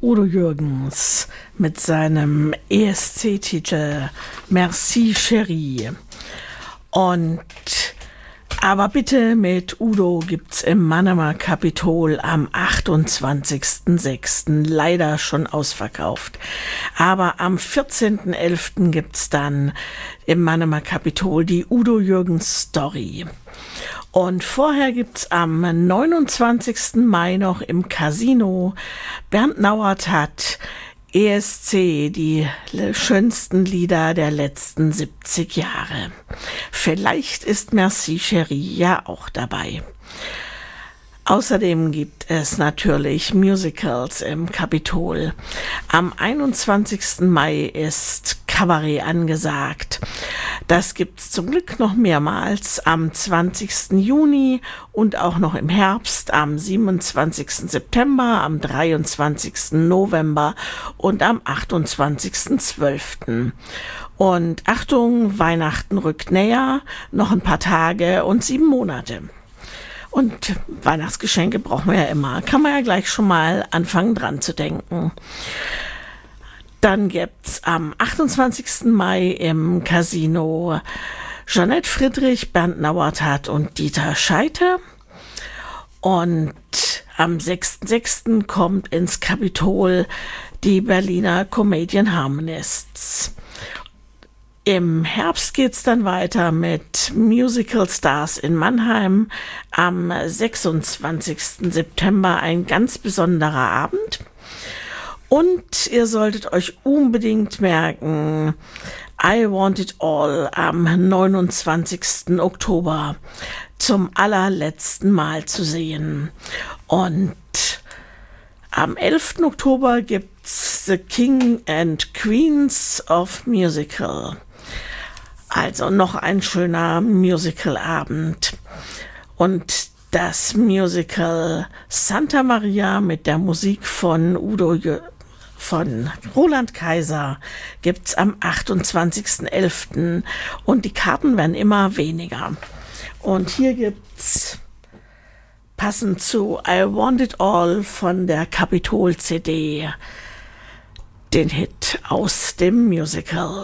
Udo Jürgens mit seinem ESC-Titel Merci Chérie. Aber bitte mit Udo gibt's im Mannheimer Kapitol am 28.06. leider schon ausverkauft. Aber am 14.11. gibt's dann im Mannheimer Kapitol die Udo Jürgens Story. Und vorher gibt's am 29. Mai noch im Casino Bernd Nauert hat ESC, die schönsten Lieder der letzten 70 Jahre. Vielleicht ist Merci Chérie ja auch dabei. Außerdem gibt es natürlich Musicals im Kapitol. Am 21. Mai ist Kabarett angesagt. Das gibt's zum Glück noch mehrmals am 20. Juni und auch noch im Herbst am 27. September, am 23. November und am 28.12. Und Achtung, Weihnachten rückt näher, noch ein paar Tage und 7 Monate. Und Weihnachtsgeschenke brauchen wir ja immer. Kann man ja gleich schon mal anfangen dran zu denken. Dann gibt's am 28. Mai im Casino Jeanette Friedrich, Bernd Nauert und Dieter Scheiter. Und am 6.6. kommt ins Kapitol die Berliner Comedian Harmonists. Im Herbst geht's dann weiter mit Musical Stars in Mannheim. Am 26. September ein ganz besonderer Abend. Und ihr solltet euch unbedingt merken, I Want It All am 29. Oktober zum allerletzten Mal zu sehen. Und am 11. Oktober gibt's The King and Queens of Musical. Also noch ein schöner Musical-Abend. Und das Musical Santa Maria mit der Musik von Roland Kaiser gibt's am 28.11. Und die Karten werden immer weniger. Und hier gibt's passend zu I Want It All von der Kapitol-CD den Hit aus dem Musical.